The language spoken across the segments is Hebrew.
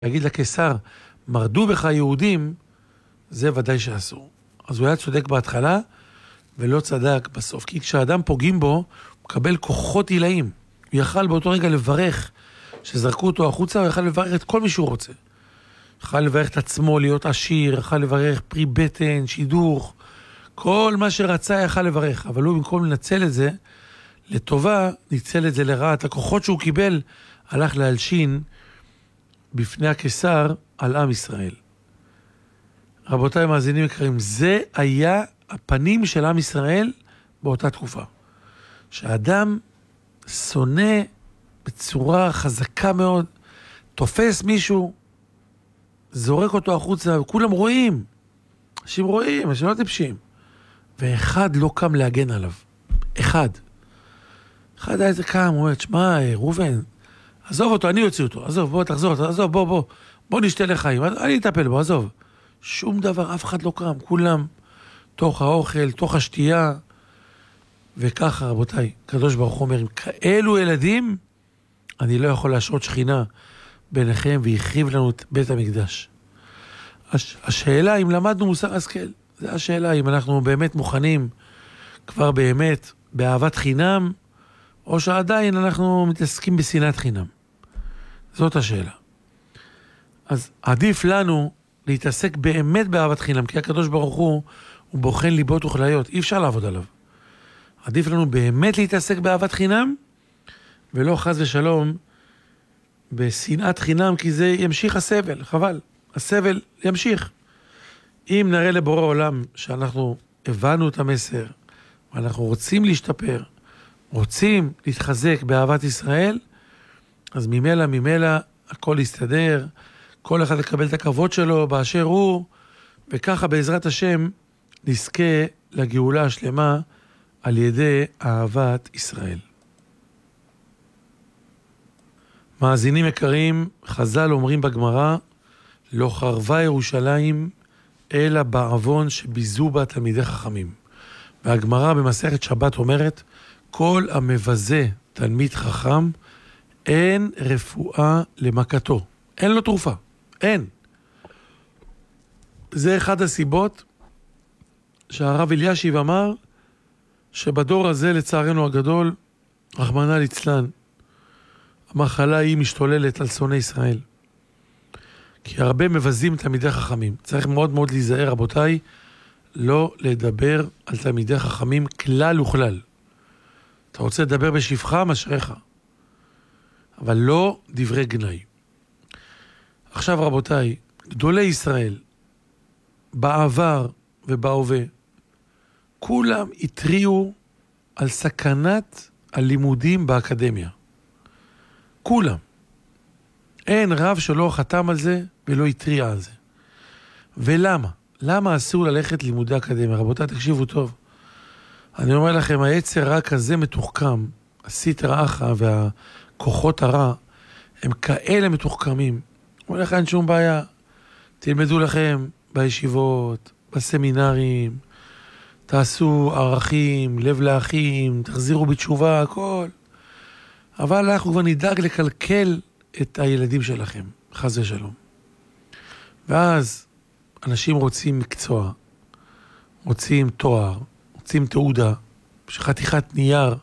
להגיד לקיסר, מרדו בך יהודים, זה ודאי שאסור. אז הוא היה צודק בהתחלה, ולא צדק בסוף. כי כשאדם פוגעים בו, הוא מקבל כוחות עילאים. הוא יכל באותו רגע לברך, שזרקו אותו החוצה, הוא יכל לברך את כל מי שהוא רוצה. יכל לברך את עצמו, להיות עשיר, יכל לברך פרי בטן, שידוך, כל מה שרצה יכל לברך. אבל הוא במקום לנצל את זה, לטובה, ניצל את זה לרעה. את הכוחות שהוא קיבל, הלך להלשין בפני הקיסר על עם ישראל. רבותיי מאזינים יקרים, זה היה הפנים של עם ישראל באותה תקופה. שהאדם שונא בצורה חזקה מאוד, תופס מישהו, זורק אותו החוצה, וכולם רואים. אנשים רואים, אנשים לא טיפשים. ואחד לא קם להגן עליו. אחד היה איזה קם, הוא אומר, שמע, רובן, עזוב אותו, אני יוציא אותו, עזוב, בוא, תחזור, עזוב, בוא נשתה לחיים, אני אטפל בו, עזוב. שום דבר, אף אחד לא קם, כולם, תוך האוכל, תוך השתייה, וככה, רבותיי, קדוש ברוך הוא אומר, עם כאלו ילדים, אני לא יכול להשרות שכינה ביניכם, ויחריב לנו את בית המקדש. השאלה, אם למדנו מוסר השכל, זה השאלה, אם אנחנו באמת מוכנים, כבר באמת, באהבת חינם, או שעדיין אנחנו מתעסקים בשנאת חינם. זאת השאלה. אז עדיף לנו להתעסק באמת באהבת חינם, כי הקדוש ברוך הוא בוחן ליבות וכליות, אי אפשר לעבוד עליו. עדיף לנו באמת להתעסק באהבת חינם, ולא חס ושלום בשנאת חינם, כי זה ימשיך הסבל, חבל. הסבל ימשיך. אם נראה לבורא עולם שאנחנו הבנו את המסר, ואנחנו רוצים להשתפר, רוצים להתחזק באהבת ישראל, אז ממילא הכל יסתדר, כל אחד יקבל את הכבוד שלו באשר הוא, וככה בעזרת השם נזכה לגאולה השלמה על ידי אהבת ישראל. מאזינים יקרים, חז"ל אומרים בגמרא, לא חרבה ירושלים אלא בעוון שביזו בה תלמידי חכמים. והגמרא במסכת שבת אומרת, כל המבזה תלמיד חכם, אין רפואה למכתו. אין לו תרופה. אין. זה אחד הסיבות שהרב אלישיב אמר, שבדור הזה לצערנו הגדול, רחמנא ליצלן, המחלה היא משתוללת על שונאי ישראל. כי הרבה מבזים תלמידי חכמים. צריך מאוד מאוד להיזהר, רבותיי, לא לדבר על תלמידי חכמים כלל וכלל. אתה רוצה לדבר בשבחה, משריך. אבל לא דברי גנאי. עכשיו רבותיי, גדולי ישראל, בעבר ובהווה, כולם התריעו על סכנת הלימודים באקדמיה. כולם. אין רב שלא חתם על זה ולא התריע על זה. ולמה? למה אסור ללכת לימודי אקדמיה? רבותיי, תקשיבו טוב. אני אומר לכם, היצר רע כזה מתוחכם, הסטרא אחרא והכוחות הרע, הם כאלה מתוחכמים. אומר לך, אין שום בעיה. תלמדו לכם בישיבות, בסמינרים, תעשו ערכים, לב לאחים, תחזירו בתשובה, הכל. אבל אנחנו כבר נדאג לקלקל את הילדים שלכם, חס ושלום. ואז אנשים רוצים מקצוע, רוצים תואר, רוצים תעודה, חתיכת נייר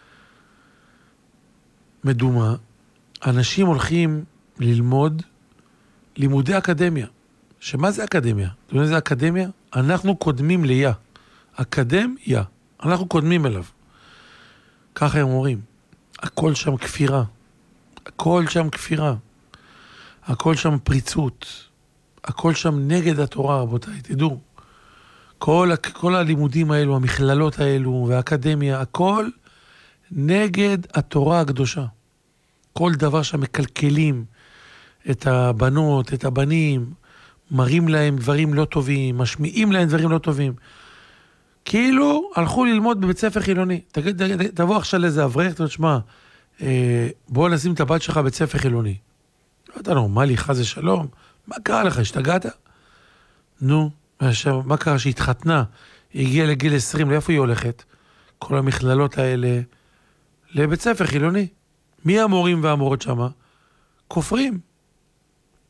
מדומה. אנשים הולכים ללמוד לימודי אקדמיה. שמה זה אקדמיה? אתם יודעים זה אקדמיה? אנחנו קודמים ליה. אקדמיה. אנחנו קודמים אליו. ככה הם אומרים. הכל שם כפירה. הכל שם כפירה. הכל שם פריצות. הכל שם נגד התורה, רבותיי. תדעו. כל הלימודים האלו, המכללות האלו והאקדמיה, הכל נגד התורה הקדושה. כל דבר שמקלקלים את הבנות, את הבנים, מראים להם דברים לא טובים, משמיעים להם דברים לא טובים. כאילו הלכו ללמוד בבית ספר חילוני. תבוא עכשיו לאיזה אברך, תשמע, בוא נשים את הבת שלך בבית ספר חילוני. לא יודע, נורמלי, חס ושלום. מה קרה לך? השתגעת? נו, מה קרה שהתחתנה? היא הגיעה לגיל 20, לאיפה היא הולכת? כל המכללות האלה, לבית ספר חילוני. מי המורים והמורות שמה? כופרים.